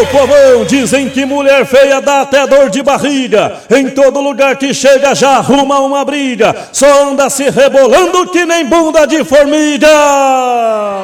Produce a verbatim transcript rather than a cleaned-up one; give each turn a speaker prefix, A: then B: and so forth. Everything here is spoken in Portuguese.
A: Ô povão, dizem que mulher feia dá até dor de barriga. Em todo lugar que chega já arruma uma briga. Só anda se rebolando que nem bunda de formiga.